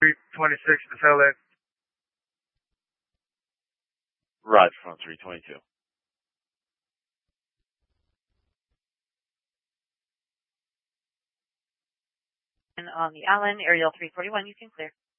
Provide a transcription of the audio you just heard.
326 to LA. Roger, phone 322. And on the Allen, Ariel 341, you can clear.